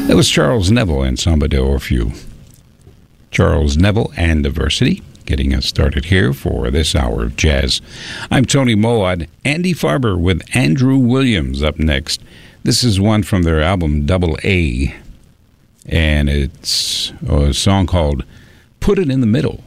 That was Charles Neville and Samba de Orfew. Charles Neville and Diversity, getting us started here for this hour of jazz. I'm Tony Moad. Andy Farber with Andrew Williams up next. This is one from their album Double A, and it's a song called Put It in the Middle.